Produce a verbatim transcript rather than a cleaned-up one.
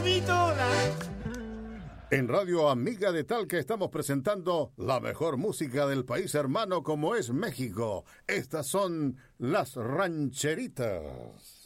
comí toda. En Radio Amiga de Talca estamos presentando la mejor música del país hermano como es México. Estas son las rancheritas.